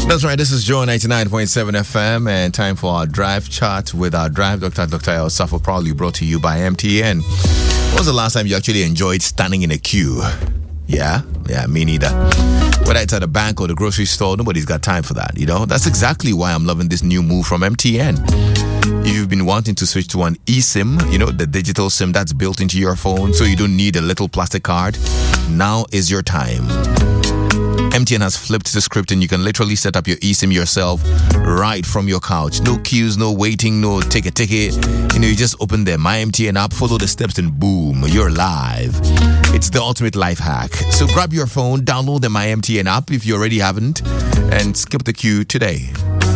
That's right, this is Joy 99.7 FM and time for our drive chat with our drive doctor, Dr. El Safo, proudly brought to you by MTN. When was the last time you actually enjoyed standing in a queue? Yeah, me neither. Whether it's at a bank or the grocery store, nobody's got time for that, That's exactly why I'm loving this new move from MTN. If you've been wanting to switch to an eSIM, the digital SIM that's built into your phone, so you don't need a little plastic card, now is your time. MTN has flipped the script and you can literally set up your eSIM yourself right from your couch. No queues, no waiting, no take a ticket. You just open the My MTN app, follow the steps and boom, you're live. It's the ultimate life hack. So grab your phone, download the My MTN app if you already haven't, and skip the queue today.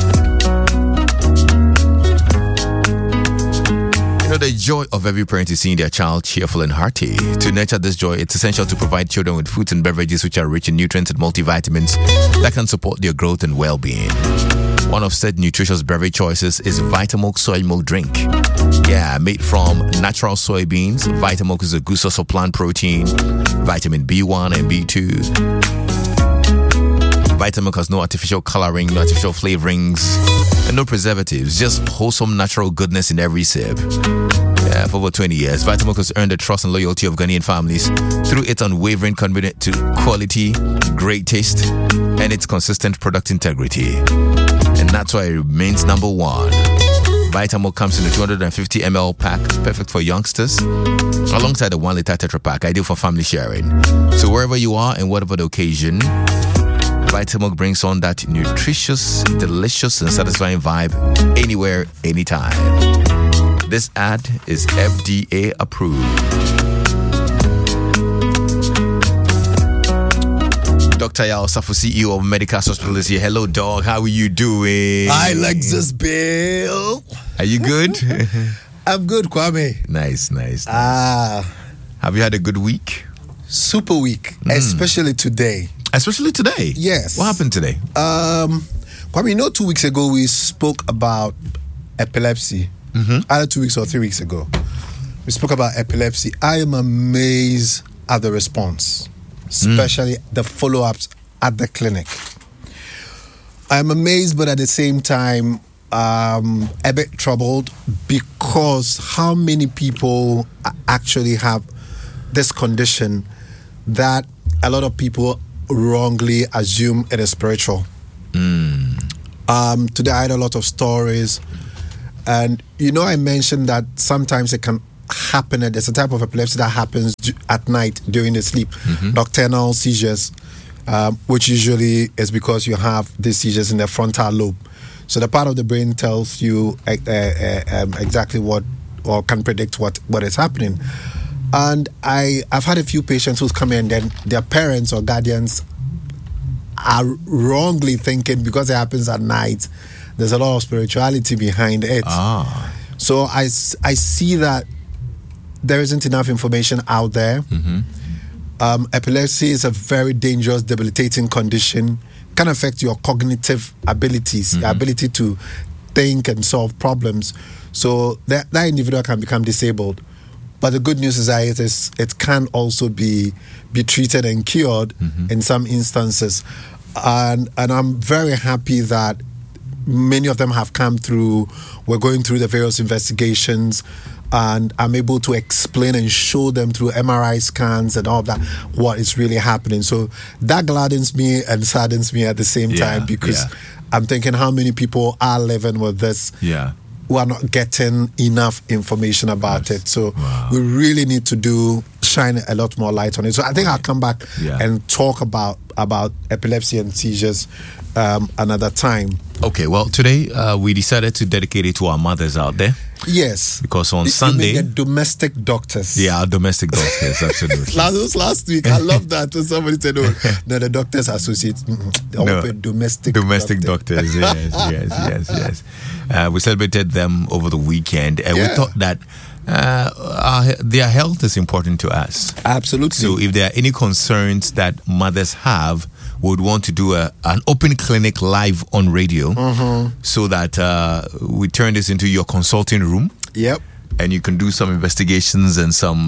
The joy of every parent is seeing their child cheerful and hearty. To nurture this joy, it's essential to provide children with foods and beverages which are rich in nutrients and multivitamins that can support their growth and well-being. One of said nutritious beverage choices is Vitamilk Soy Milk Drink. Yeah, made from natural soybeans, Vitamilk is a good source of plant protein, vitamin B1 and B2. Vitamilk has no artificial coloring, no artificial flavorings, and no preservatives, just wholesome natural goodness in every sip. Yeah, for over 20 years, Vitamilk has earned the trust and loyalty of Ghanaian families through its unwavering commitment to quality, great taste, and its consistent product integrity. And that's why it remains number one. Vitamilk comes in a 250 ml pack, perfect for youngsters, alongside a 1 liter Tetra Pak, ideal for family sharing. So wherever you are and whatever the occasion, Vitamilk brings on that nutritious, delicious, and satisfying vibe anywhere, anytime. This ad is FDA approved. Dr. El Safo, CEO of Medicast Hospital, is here. Hello, dog. How are you doing? Hi, Lexus Bill. Are you good? I'm good, Kwame. Nice. Have you had a good week? Super week, especially today. Especially today? Yes. What happened today? Kwame, 2 weeks ago we spoke about epilepsy. Either 2 weeks or 3 weeks ago. We spoke about epilepsy. I am amazed at the response, especially the follow-ups at the clinic. I'm amazed, but at the same time, a bit troubled because how many people actually have this condition that a lot of people wrongly assume it is spiritual. Today I had a lot of stories, and I mentioned that sometimes it can happen. There's a type of epilepsy that happens at night during the sleep, nocturnal seizures, which usually is because you have these seizures in the frontal lobe. So the part of the brain tells you exactly what, or can predict what is happening. And I've had a few patients who's come in, then their parents or guardians are wrongly thinking because it happens at night, there's a lot of spirituality behind it. So I see that there isn't enough information out there. Epilepsy is a very dangerous, debilitating condition. Can affect your cognitive abilities, your ability to think and solve problems. So that individual can become disabled. But the good news is that it can also be treated and cured in some instances. And I'm very happy that many of them have come through. We're going through the various investigations, and I'm able to explain and show them through MRI scans and all of that what is really happening. So that gladdens me and saddens me at the same time, because I'm thinking how many people are living with this who are not getting enough information about it. So we really need to shine a lot more light on it. So I think I'll come back and talk about epilepsy and seizures another time. Okay, well, today we decided to dedicate it to our mothers out there. Yes. Because on Sunday... the domestic doctors. Yeah, our domestic doctors, absolutely. last week, I love that. When somebody said, the doctors associate. Domestic doctors, yes. We celebrated them over the weekend, and we thought that their health is important to us. Absolutely. So if there are any concerns that mothers have, we would want to do an open clinic live on radio, so that we turn this into your consulting room. Yep. And you can do some investigations and some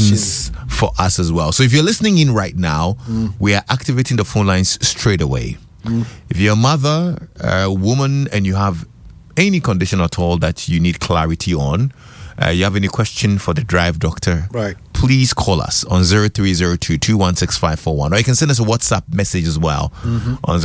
explanations for us as well. So if you're listening in right now, we are activating the phone lines straight away. If you're a mother, a woman, and you have any condition at all that you need clarity on, you have any question for the Drive Doctor, right, please call us on 0302-216-541, or you can send us a WhatsApp message as well on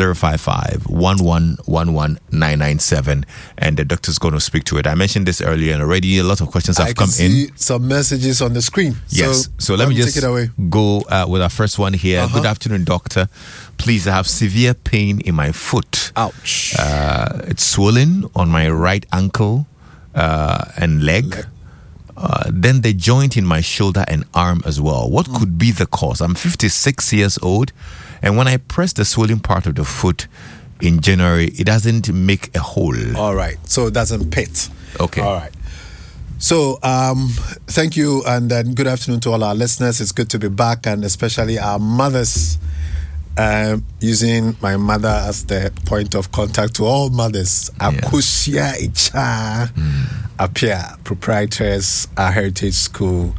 055-1111-997, and the doctor's going to speak to it. I mentioned this earlier, and already a lot of questions have come in. Some messages on the screen. Yes, so let me just take it away. Go with our first one here. Good afternoon, doctor. Please, I have severe pain in my foot. Ouch. It's swollen on my right ankle and leg. Then the joint in my shoulder and arm as well. What could be the cause? I'm 56 years old, and when I press the swelling part of the foot in January, it doesn't make a hole. All right, so it doesn't pit. Okay. All right. So, thank you, and good afternoon to all our listeners. It's good to be back, and especially our mothers. Using my mother as the point of contact to all mothers. Akusia Icha Apia, proprietress at Heritage School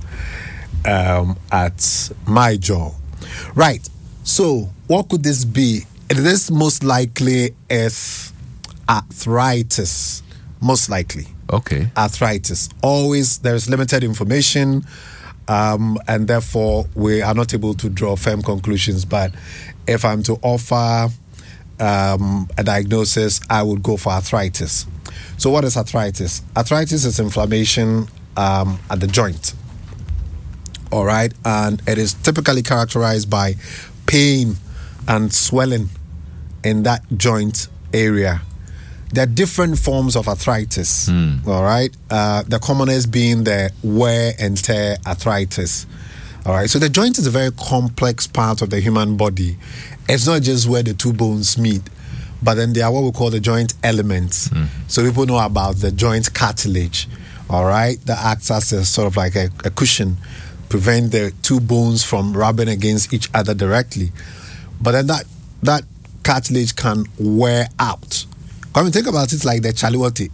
at my jaw. Right. So, what could this be? This most likely is arthritis. Most likely. Okay. Arthritis. Always, there is limited information, and therefore we are not able to draw firm conclusions. But if I'm to offer a diagnosis, I would go for arthritis. So what is arthritis? Arthritis is inflammation at the joint. All right. And it is typically characterized by pain and swelling in that joint area. There are different forms of arthritis. All right. The commonest being the wear and tear arthritis. All right, so the joint is a very complex part of the human body. It's not just where the two bones meet, but then there are what we call the joint elements. So people know about the joint cartilage, all right, that acts as a sort of like a cushion, prevent the two bones from rubbing against each other directly. But then that cartilage can wear out. Come and think about it like the chaliwati.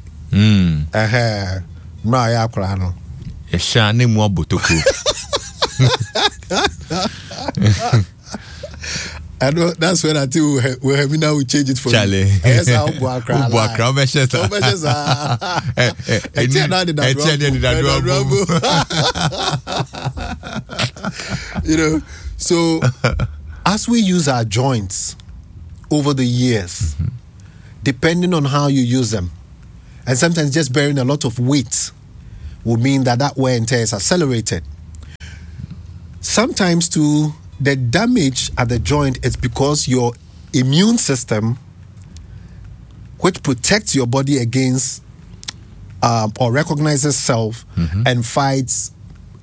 I know that's when I think we now we change it for Charlie. Yes, you know, so as we use our joints over the years, depending on how you use them, and sometimes just bearing a lot of weight would mean that wear and tear is accelerated. Sometimes too, the damage at the joint is because your immune system, which protects your body against or recognizes self and fights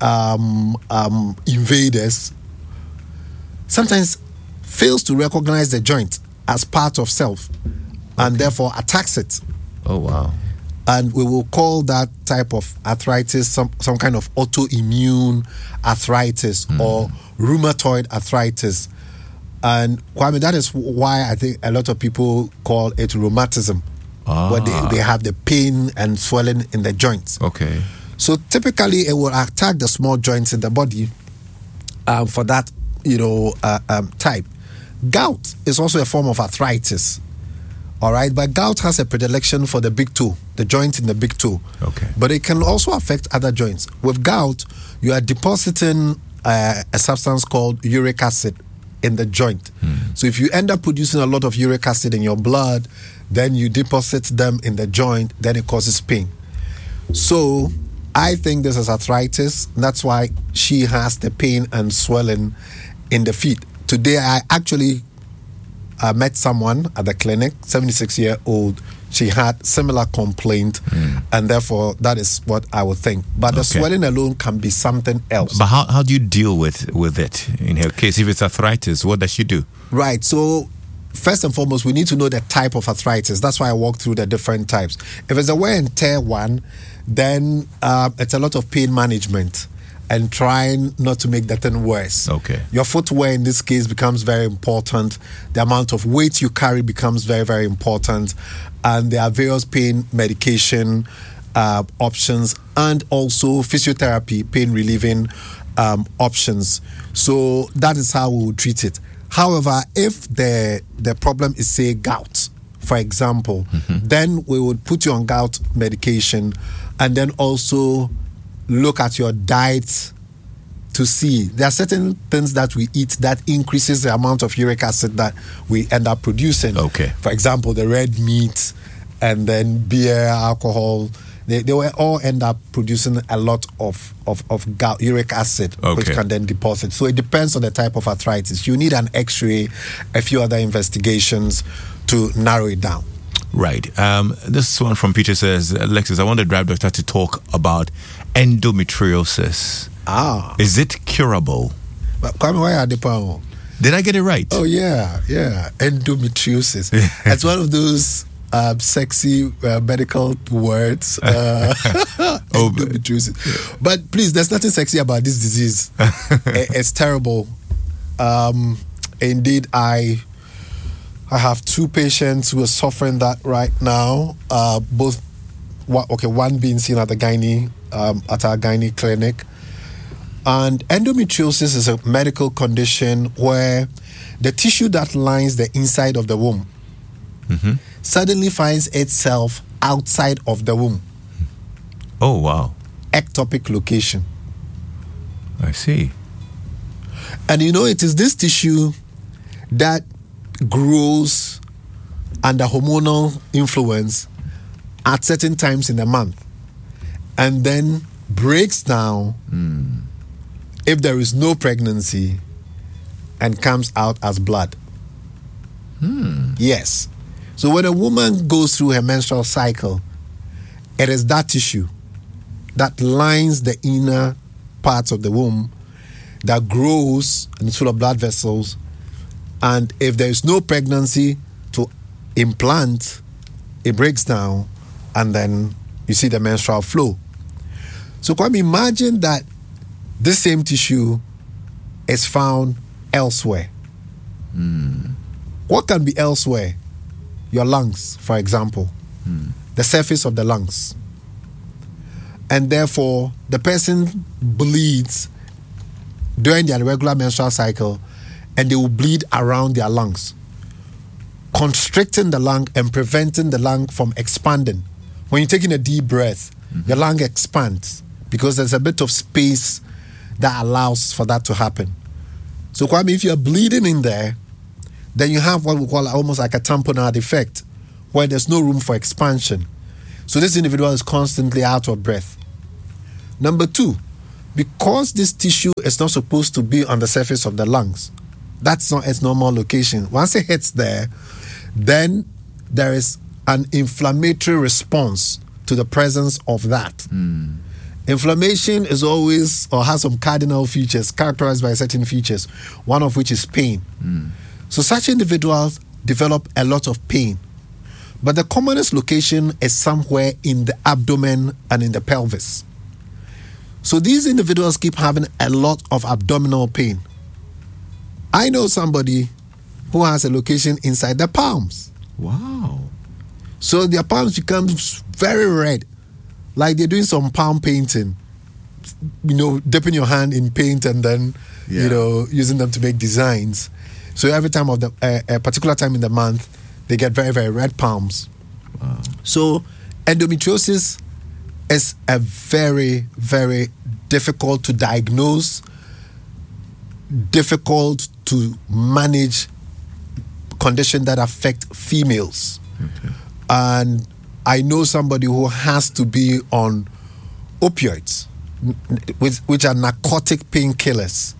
invaders, sometimes fails to recognize the joint as part of self and therefore attacks it. Oh, wow. And we will call that type of arthritis some kind of autoimmune arthritis or rheumatoid arthritis. And Kwame, that is why I think a lot of people call it rheumatism, where they have the pain and swelling in the joints. Okay. So typically it will attack the small joints in the body for that, type. Gout is also a form of arthritis. All right, but gout has a predilection for the big toe, the joint in the big toe. Okay. But it can also affect other joints. With gout, you are depositing a substance called uric acid in the joint. So if you end up producing a lot of uric acid in your blood, then you deposit them in the joint, then it causes pain. So I think this is arthritis. That's why she has the pain and swelling in the feet. Today, I actually met someone at the clinic, 76-year-old. She had similar complaint, and therefore that is what I would think. But the swelling alone can be something else. But how do you deal with it in her case? If it's arthritis, what does she do? Right. So first and foremost, we need to know the type of arthritis. That's why I walk through the different types. If it's a wear and tear one, then it's a lot of pain management and trying not to make that thing worse. Okay. Your footwear in this case becomes very important. The amount of weight you carry becomes very, very important. And there are various pain medication options and also physiotherapy, pain relieving options. So that is how we will treat it. However, if the problem is, say, gout, for example, then we would put you on gout medication and then also look at your diet to see. There are certain things that we eat that increases the amount of uric acid that we end up producing. Okay. For example, the red meat and then beer, alcohol, they will all end up producing a lot of gout, uric acid, which can then deposit. So it depends on the type of arthritis. You need an X-ray, a few other investigations to narrow it down. Right. This one from Peter says, Alexis, I want the Drive Doctor to talk about endometriosis. Is it curable? But Kwame, why are they power? Did I get it right? Oh, yeah. Endometriosis. It's one of those sexy medical words. Endometriosis. But please, there's nothing sexy about this disease. It's terrible. Indeed, I have two patients who are suffering that right now. One being seen at the gynae, at our gynae clinic. And endometriosis is a medical condition where the tissue that lines the inside of the womb suddenly finds itself outside of the womb. Oh, wow. Ectopic location. I see. And it is this tissue that grows under hormonal influence at certain times in the month and then breaks down if there is no pregnancy and comes out as blood. Yes. So when a woman goes through her menstrual cycle, it is that tissue that lines the inner parts of the womb that grows and it's full of blood vessels. And if there is no pregnancy to implant, it breaks down and then you see the menstrual flow. So can you imagine that this same tissue is found elsewhere? What can be elsewhere? Your lungs, for example. The surface of the lungs. And therefore, the person bleeds during their regular menstrual cycle and they will bleed around their lungs, constricting the lung and preventing the lung from expanding. When you're taking a deep breath, your lung expands because there's a bit of space that allows for that to happen. So, Kwame, if you're bleeding in there, then you have what we call almost like a tamponade effect, where there's no room for expansion. So this individual is constantly out of breath. Number two, because this tissue is not supposed to be on the surface of the lungs, that's not its normal location. Once it hits there, then there is an inflammatory response to the presence of that. Inflammation is always, or has some cardinal features, characterized by certain features, one of which is pain. So such individuals develop a lot of pain. But the commonest location is somewhere in the abdomen and in the pelvis. So these individuals keep having a lot of abdominal pain. I know somebody who has a location inside the palms. Wow. So their palms become very red, like they're doing some palm painting. Dipping your hand in paint and then, using them to make designs. So every time of a particular time in the month, they get very, very red palms. Wow. So endometriosis is a very, very difficult to diagnose, difficult to manage condition that affect females. Okay. And I know somebody who has to be on opioids, which are narcotic painkillers.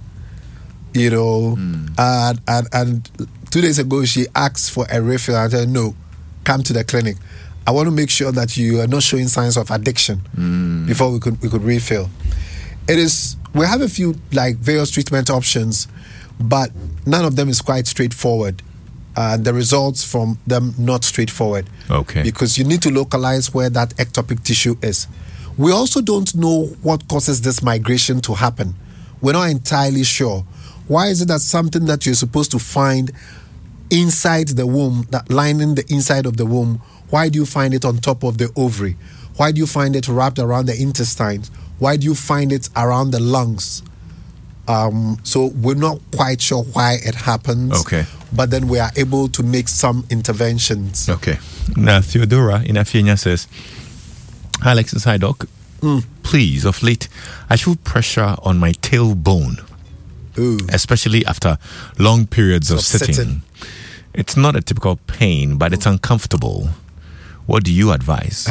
And 2 days ago she asked for a refill. I said, no, come to the clinic. I want to make sure that you are not showing signs of addiction before we could refill. We have a few various treatment options, but none of them is quite straightforward. The results from them not straightforward. Okay. Because you need to localize where that ectopic tissue is. We also don't know what causes this migration to happen. We're not entirely sure. Why is it that something that you're supposed to find inside the womb, that lining the inside of the womb, why do you find it on top of the ovary? Why do you find it wrapped around the intestines? Why do you find it around the lungs? So we're not quite sure why it happens. Okay. But then we are able to make some interventions. Okay. Now, Theodora in Afienya says, Alex and Doc, please, of late, I feel pressure on my tailbone, especially after long periods of sitting. It's not a typical pain, but it's uncomfortable. What do you advise?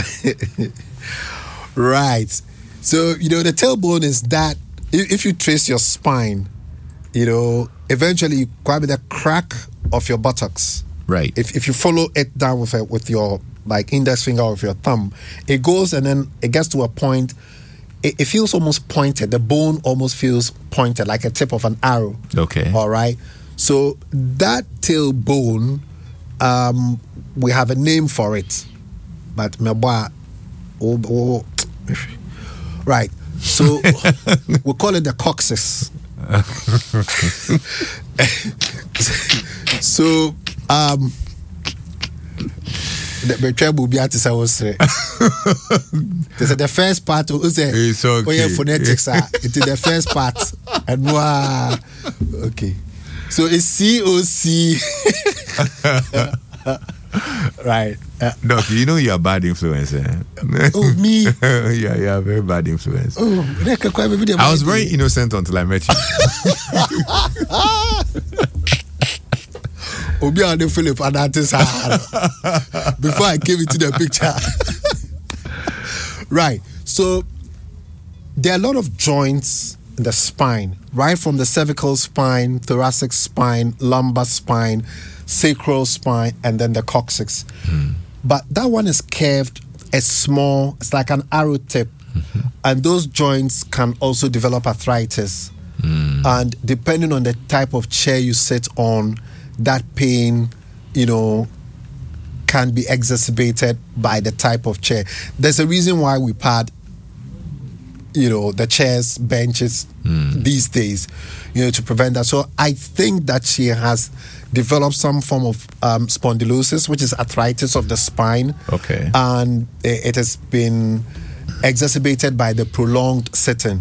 Right. So, the tailbone is that if you trace your spine, eventually you grab the crack of your buttocks. Right. If you follow it down with your index finger or with your thumb, it goes and then it gets to a point. It feels almost pointed. The bone almost feels pointed, like a tip of an arrow. Okay. All right. So that tailbone, we have a name for it, but right. So we call it the coccyx. So the trouble will be at the first part it's okay. Phonetics it is the first part and okay. So it's COC. Right. Doc, you know you're a bad influence. Oh, me? Yeah, you're a very bad influence. Oh, I was very innocent until I met you. Obi and Philip and before I came into the picture. Right. So there are a lot of joints in the spine, right from the cervical spine, thoracic spine, lumbar spine, sacral spine, and then the coccyx. But that one is curved, it's like an arrow tip. And those joints can also develop arthritis. And depending on the type of chair you sit on, that pain, can be exacerbated by the type of chair. There's a reason why we pad, the chairs, benches these days, to prevent that. So I think that she has developed some form of spondylosis, which is arthritis of the spine. Okay. And it has been exacerbated by the prolonged sitting.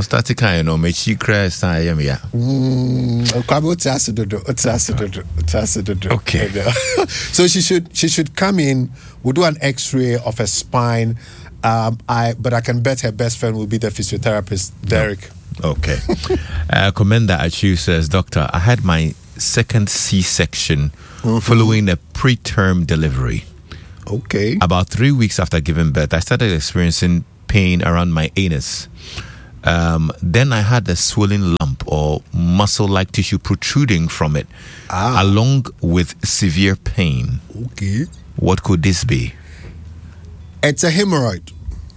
Okay. So she should come in. We'll do an X-ray of her spine. But I can bet her best friend will be the physiotherapist, Derek. Okay. Commander Achu says, Doctor, I had my second C-section following a preterm delivery. Okay. About 3 weeks after giving birth, I started experiencing pain around my anus. Then I had a swelling lump or muscle-like tissue protruding from it, along with severe pain. Okay. What could this be? It's a hemorrhoid.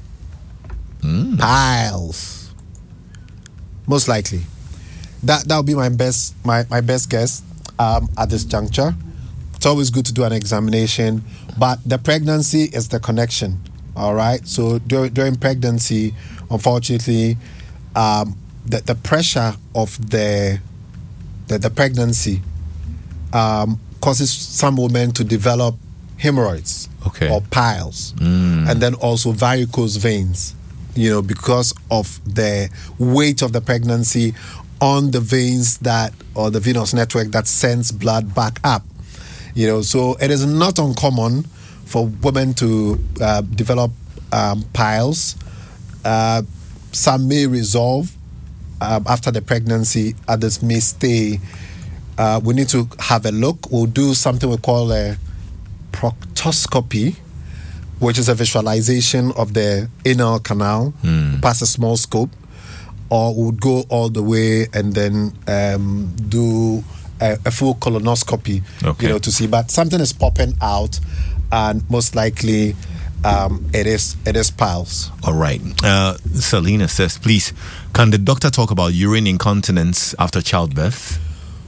Piles. Most likely. That would be my best guess at this juncture. It's always good to do an examination, but the pregnancy is the connection. All right. So during pregnancy, unfortunately, the pressure of the pregnancy causes some women to develop hemorrhoids or piles, and then also varicose veins. Because of the weight of the pregnancy on the veins or the venous network that sends blood back up. So it is not uncommon for women to develop piles. Some may resolve after the pregnancy, others may stay. We need to have a look. We'll do something we call a proctoscopy, which is a visualization of the anal canal past a small scope, or we'll go all the way and then do a full colonoscopy, to see. But something is popping out, and most likely it is piles. All right. Selena says, please, can the doctor talk about urine incontinence after childbirth?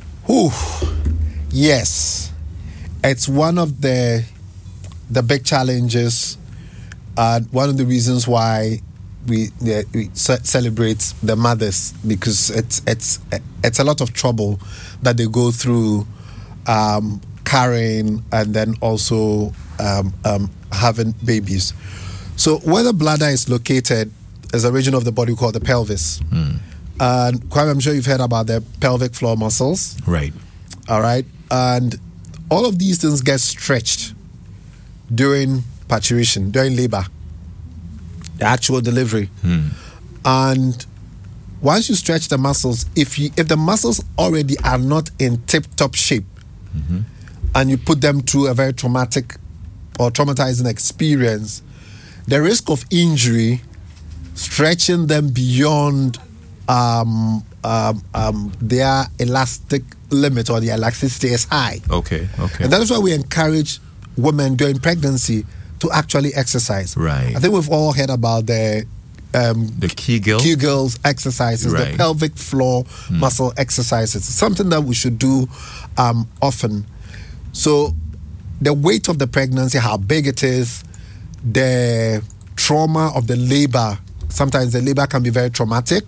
Yes. It's one of the big challenges, one of the reasons why we celebrate the mothers, because it's a lot of trouble that they go through carrying and then also having babies. So where the bladder is located is a region of the body called the pelvis. And Kwame, I'm sure you've heard about the pelvic floor muscles. Right. All right. And all of these things get stretched during parturition, during labor, the actual delivery. And once you stretch the muscles, if the muscles already are not in tip-top shape, and you put them through a very traumatic or traumatizing experience, the risk of injury, stretching them beyond their elastic limit or the elasticity is high. Okay. And that is why we encourage women during pregnancy to actually exercise. Right. I think we've all heard about the Kegels exercises, Right. the pelvic floor muscle exercises. It's something that we should do often. So the weight of the pregnancy, how big it is, the trauma of the labor. Sometimes the labor can be very traumatic.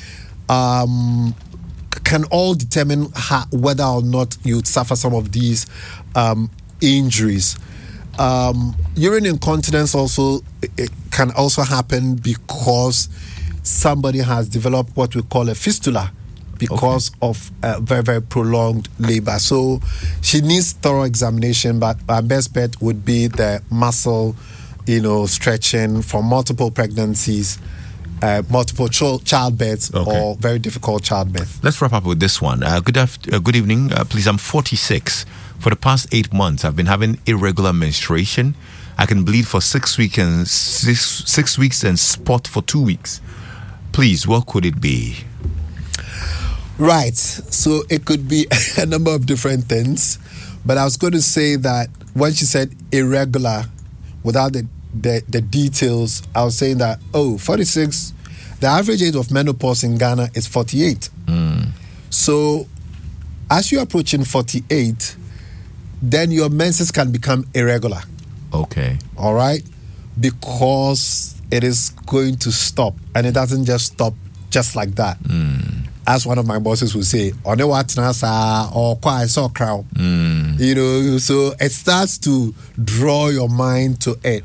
Can all determine whether or not you suffer some of these injuries. Urine incontinence also it can also happen because somebody has developed what we call a fistula because of very, very prolonged labor. So she needs thorough examination, but our best bet would be the muscle, stretching from multiple pregnancies, multiple childbirths, or very difficult childbirth. Let's wrap up with this one. Good evening. Please, I'm 46. For the past 8 months, I've been having irregular menstruation. I can bleed for 6 weeks and 6 weeks and spot for 2 weeks. Please, what could it be? Right. So it could be a number of different things. But I was going to say that when she said irregular, without the details, I was saying that, 46, the average age of menopause in Ghana is 48. So as you're approaching 48, then your menses can become irregular. Okay. All right? Because it is going to stop. And it doesn't just stop just like that. As one of my bosses would say, or quite so crowd. So it starts to draw your mind to it.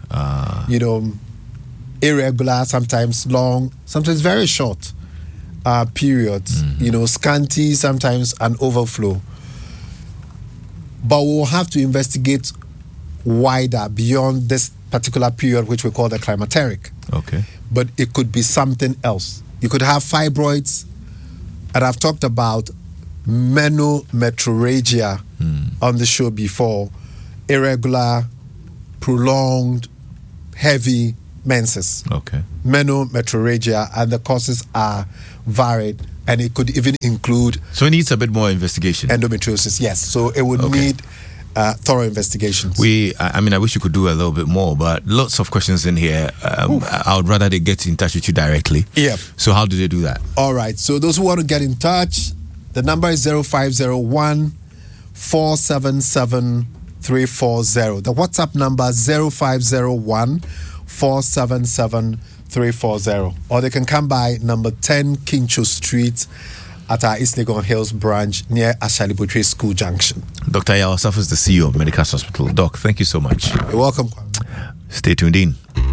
Irregular, sometimes long, sometimes very short periods. Scanty, sometimes an overflow. But we'll have to investigate wider beyond this particular period, which we call the climacteric. Okay. But it could be something else. You could have fibroids, and I've talked about menometrorrhagia on the show before. Irregular, prolonged, heavy menses. Okay. Menometrorrhagia, and the causes are varied, and it could even include. So it needs a bit more investigation. Endometriosis, yes. So it would need thorough investigations. I wish you could do a little bit more, but lots of questions in here. I would rather they get in touch with you directly. Yeah. So how do they do that? All right. So those who want to get in touch, the number is 0501 477 340. The WhatsApp number is 0501 477 340. Or they can come by number 10 Kincho Street at our East Legon Hills branch near Ashalibutwe School Junction. Dr. Yaw Osafo is the CEO of Medicast Hospital. Doc, thank you so much. You're welcome. Stay tuned in.